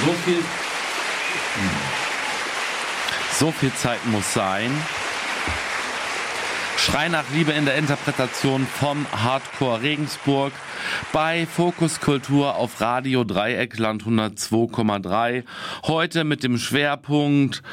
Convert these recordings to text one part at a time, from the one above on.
So viel Zeit muss sein. Schrei nach Liebe in der Interpretation vom Hardcore Regensburg bei Fokus Kultur auf Radio Dreieckland 102,3. Heute mit dem Schwerpunkt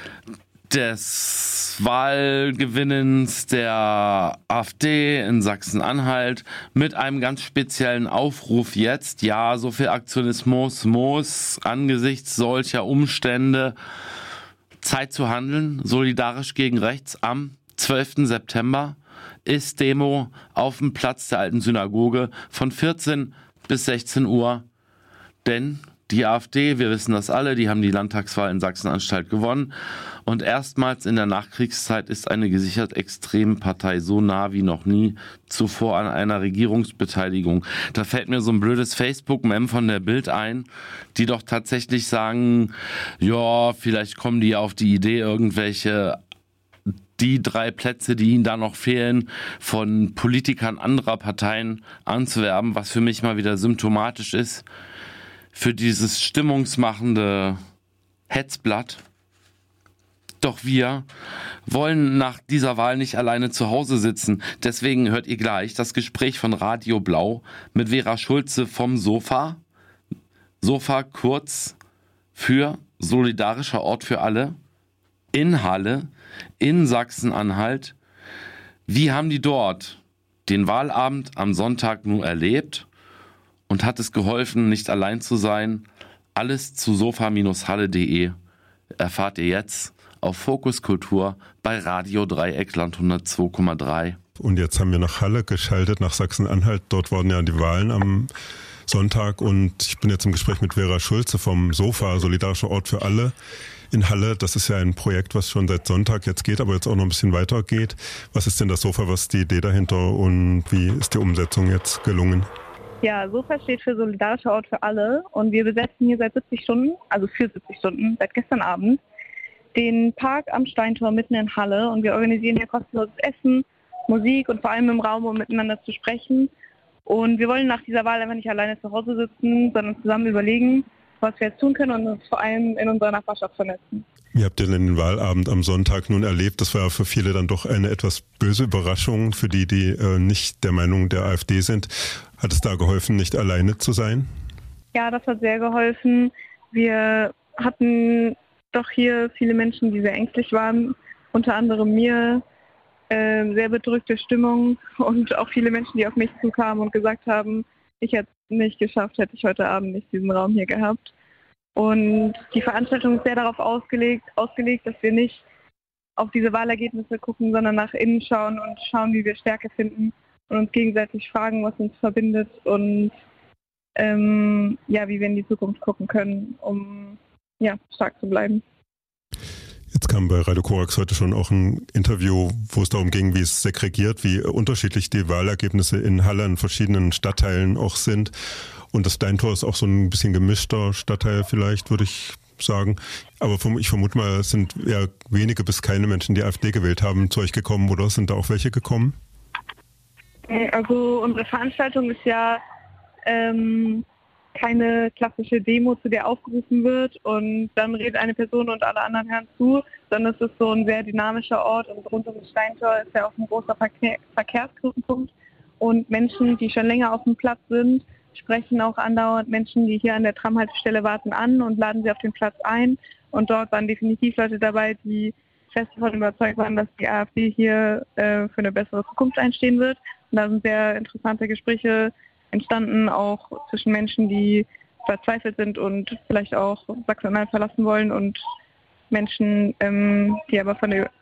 des Wahlgewinnens der AfD in Sachsen-Anhalt mit einem ganz speziellen Aufruf jetzt. Ja, so viel Aktionismus muss angesichts solcher Umstände Zeit zu handeln, solidarisch gegen rechts. Am 12. September ist Demo auf dem Platz der alten Synagoge von 14 bis 16 Uhr, denn die AfD, wir wissen das alle, die haben die Landtagswahl in Sachsen-Anhalt gewonnen und erstmals in der Nachkriegszeit ist eine gesichert extreme Partei so nah wie noch nie zuvor an einer Regierungsbeteiligung. Da fällt mir so ein blödes Facebook-Mem von der Bild ein, die doch tatsächlich sagen, ja, vielleicht kommen die auf die Idee, irgendwelche die 3 Plätze, die ihnen da noch fehlen, von Politikern anderer Parteien anzuwerben, was für mich mal wieder symptomatisch ist für dieses stimmungsmachende Hetzblatt. Doch wir wollen nach dieser Wahl nicht alleine zu Hause sitzen. Deswegen hört ihr gleich das Gespräch von Radio Blau mit Vera Schulze vom Sofa. Sofa kurz für Solidarischer Ort für alle in Halle in Sachsen-Anhalt. Wie haben die dort den Wahlabend am Sonntag nur erlebt? Und hat es geholfen, nicht allein zu sein? Alles zu sofa-halle.de erfahrt ihr jetzt auf Fokus Kultur bei Radio Dreieckland 102,3. Und jetzt haben wir nach Halle geschaltet, nach Sachsen-Anhalt. Dort waren ja die Wahlen am Sonntag und ich bin jetzt im Gespräch mit Vera Schulze vom Sofa, Solidarischer Ort für alle in Halle. Das ist ja ein Projekt, was schon seit Sonntag jetzt geht, aber jetzt auch noch ein bisschen weiter geht. Was ist denn das Sofa, was ist die Idee dahinter und wie ist die Umsetzung jetzt gelungen? Ja, SOFA steht für Solidarischer Ort für alle und wir besetzen hier seit 70 Stunden, also für 70 Stunden, seit gestern Abend, den Park am Steintor mitten in Halle und wir organisieren hier kostenloses Essen, Musik und vor allem im Raum, um miteinander zu sprechen. Und wir wollen nach dieser Wahl einfach nicht alleine zu Hause sitzen, sondern zusammen überlegen, was wir jetzt tun können und uns vor allem in unserer Nachbarschaft vernetzen. Wie habt ihr denn den Wahlabend am Sonntag nun erlebt? Das war ja für viele dann doch eine etwas böse Überraschung, für die nicht der Meinung der AfD sind. Hat es da geholfen, nicht alleine zu sein? Ja, das hat sehr geholfen. Wir hatten doch hier viele Menschen, die sehr ängstlich waren, unter anderem mir, sehr bedrückte Stimmung und auch viele Menschen, die auf mich zukamen und gesagt haben, ich hätte es nicht geschafft, hätte ich heute Abend nicht diesen Raum hier gehabt. Und die Veranstaltung ist sehr darauf ausgelegt, dass wir nicht auf diese Wahlergebnisse gucken, sondern nach innen schauen und schauen, wie wir Stärke finden und uns gegenseitig fragen, was uns verbindet und wie wir in die Zukunft gucken können, um stark zu bleiben. Jetzt kam bei Radio Korax heute schon auch ein Interview, wo es darum ging, wie es segregiert, wie unterschiedlich die Wahlergebnisse in Halle in verschiedenen Stadtteilen auch sind. Und das Steintor ist auch so ein bisschen gemischter Stadtteil vielleicht, würde ich sagen. Aber ich vermute mal, es sind eher wenige bis keine Menschen, die AfD gewählt haben, zu euch gekommen, oder sind da auch welche gekommen? Also unsere Veranstaltung ist ja keine klassische Demo, zu der aufgerufen wird und dann redet eine Person und alle anderen hören zu, sondern es ist so ein sehr dynamischer Ort und rund um das Steintor ist ja auch ein großer Verkehrsknotenpunkt und Menschen, die schon länger auf dem Platz sind, sprechen auch andauernd Menschen, die hier an der Tramhaltestelle warten, an und laden sie auf den Platz ein und dort waren definitiv Leute dabei, die fest davon überzeugt waren, dass die AfD hier für eine bessere Zukunft einstehen wird und da sind sehr interessante Gespräche entstanden, auch zwischen Menschen, die verzweifelt sind und vielleicht auch Sachsen-Anhalt verlassen wollen und Menschen, die aber von der